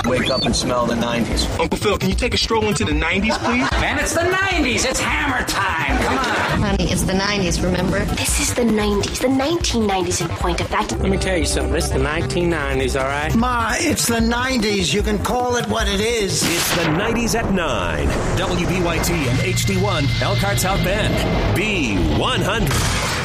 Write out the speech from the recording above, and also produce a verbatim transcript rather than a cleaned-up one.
Wake up and smell the nineties. Uncle Phil, can you take a stroll into the nineties, please? Man, it's the nineties. It's hammer time. Come on. Honey, it's the nineties, remember? This is the nineties, the nineteen nineties in point of fact. Let me tell you something. It's the nineteen nineties, all right? Ma, it's the nineties. You can call it what it is. It's the nineties at nine. W B Y T and H D one, Elkhart South Bend. B one hundred.